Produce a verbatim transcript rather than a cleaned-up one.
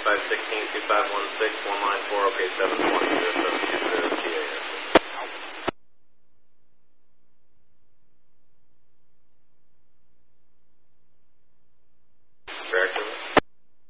twenty-five sixteen two five one six one nine four, okay, seven twenty, zero seven two zero.